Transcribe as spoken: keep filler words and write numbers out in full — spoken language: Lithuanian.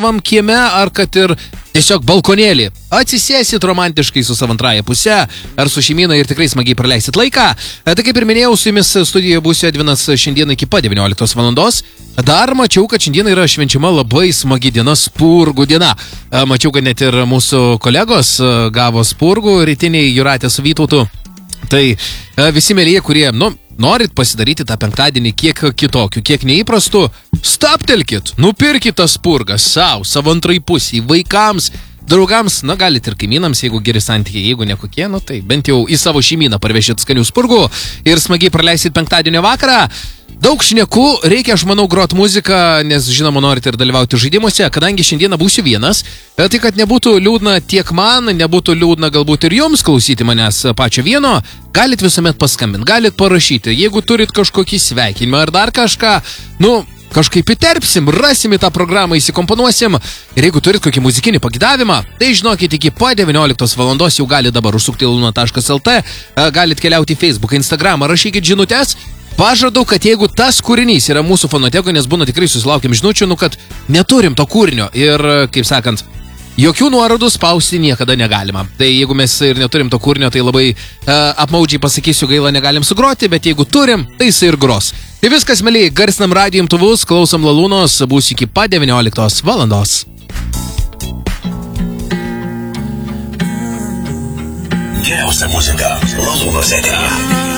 savam kieme, ar kad ir tiesiog balkonėlį. Atsisėsit romantiškai su savo antrąją pusę, ar su šeimyna ir tikrai smagiai praleisit laiką. Tai kaip ir minėjau, su jumis studijoje būsiu Edvinas šiandien iki pat devynioliktos valandos. Dar mačiau, kad šiandien yra švenčiama labai smagi diena, spurgų diena. Mačiau, kad net ir mūsų kolegos gavo spurgų, rytiniai Jūratė su Vytautu. Tai visi mėlyje, kurie, nu, norit pasidaryti tą penktadienį kiek kitokiu, kiek neįprastu, staptelkit, nupirkit tą spurgą savo, savo antrai pusiai, vaikams, draugams, na, galit ir kaimynams, jeigu geri santykiai, jeigu ne kokie, nu, tai bent jau į savo šeimyną parvešit skanių spurgų ir smagiai praleisit penktadienio vakarą. Daug šnekų, reikia, aš manau, grot muziką, nes, žinoma, norite ir dalyvauti žaidimuose, kadangi šiandieną būsiu vienas, tai kad nebūtų liūdna tiek man, nebūtų liūdna galbūt ir jums klausyti manęs pačio vieno, galit visuomet paskambinti, galit parašyti, jeigu turit kažkokį sveikinimą ar dar kažką, nu, kažkaip įterpsim, rasim į tą programą, įsikomponuosim ir jeigu turit kokį muzikinį pagidavimą, tai žinokit, iki po devynioliktos valandos jau galit dabar užsukti luna taškas lt, galit keliauti į Facebook, Instagram, rašykit žinutės. Pažadu, kad jeigu tas kūrinys yra mūsų fonoteko, nes būna tikrai susilaukiam žinučių, nu kad neturim to kūrinio ir, kaip sakant, jokių nuorodų spausti niekada negalima. Tai jeigu mes ir neturim to kūrinio, tai labai uh, apmaudžiai pasakysiu, gaila negalim sugroti, bet jeigu turim, tai jis ir gros. Tai viskas, mėlyje, garsinam radijo imtuvus, klausom Lalūnos, bus iki pat devynioliktos valandos. Geriausia muzika Lalūnos eteryje.